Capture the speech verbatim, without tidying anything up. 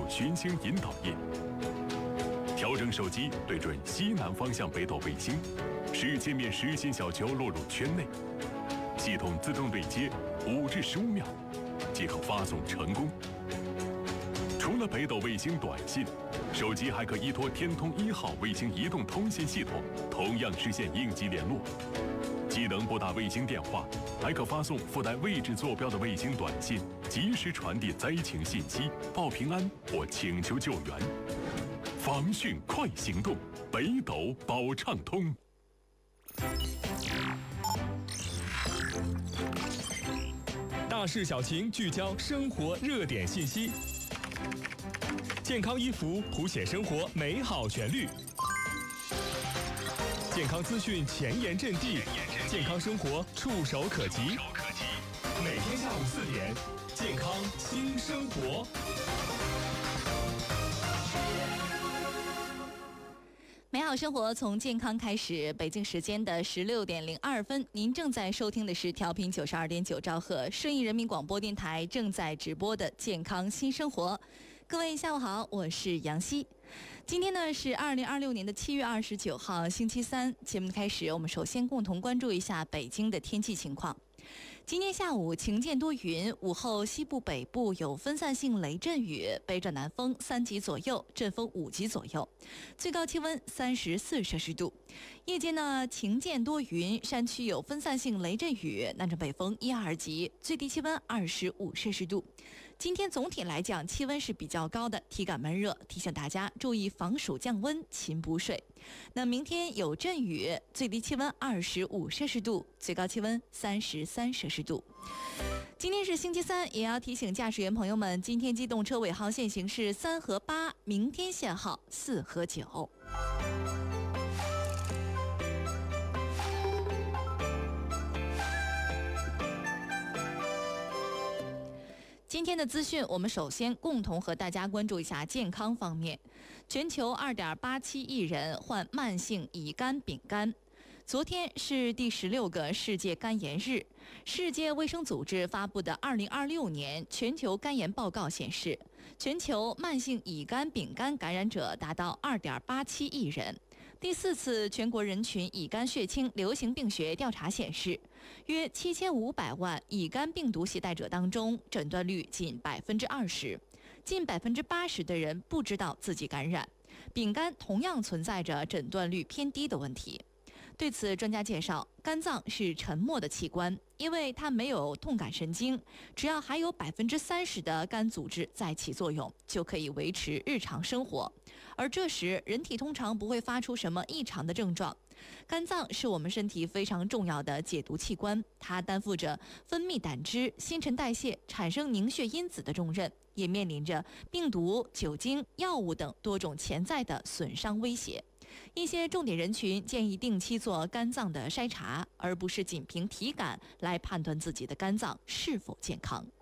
群星引导印。调整手机对准西南方向北斗卫星，使界面实心小球落入圈内，系统自动对接五至十五秒，即可发送成功。除了北斗卫星短信，手机还可依托天通一号卫星移动通信系统，同样实现应急联络。既能拨打卫星电话，还可发送附带位置坐标的卫星短信，及时传递灾情信息，报平安或请求救援。防汛快行动，北斗保畅通。 大事小情，聚焦生活热点信息。健康衣服谱写生活美好旋律。健康资讯前沿阵地，健康生活触手可及。每天下午四点，健康新生活。 美好生活从健康开始。北京时间的十六点零二分，您正在收听的是调频九十二点九兆赫顺义人民广播电台正在直播的健康新生活。各位下午好，我是杨希。今天呢是二零二六年的七月二十九号，星期三。节目的开始，我们首先共同关注一下北京的天气情况。今天下午晴间多云，午后西部北部有分散性雷阵雨，北转南风三级左右，阵风五级左右，最高气温三十四摄氏度。夜间呢晴间多云，山区有分散性雷阵雨，南转北风一二级，最低气温二十五摄氏度。今天总体来讲气温是比较高的，体感闷热，提醒大家注意防暑降温，勤补水。那明天有阵雨，最低气温二十五摄氏度，最高气温三十三摄氏度。今天是星期三，也要提醒驾驶员朋友们，今天机动车尾号限行是三和八，明天限号四和九。今天的资讯，我们首先共同和大家关注一下健康方面。全球 二点八七亿人患慢性乙肝丙肝。昨天是第十六个世界肝炎日。世界卫生组织发布的二零二六年全球肝炎报告显示，全球慢性乙肝丙肝感染者达到 二点八七亿人。第四次全国人群乙肝血清流行病学调查显示，约七千五百万乙肝病毒携带者当中，诊断率仅百分之二十，近百分之八十的人不知道自己感染。丙肝同样存在着诊断率偏低的问题。对此，专家介绍，肝脏是沉默的器官，因为它没有痛感神经，只要还有百分之三十的肝组织在起作用，就可以维持日常生活。而这时，人体通常不会发出什么异常的症状。肝脏是我们身体非常重要的解毒器官，它担负着分泌胆汁、新陈代谢、产生凝血因子的重任，也面临着病毒、酒精、药物等多种潜在的损伤威胁。一些重点人群建议定期做肝脏的筛查，而不是仅凭体感来判断自己的肝脏是否健康。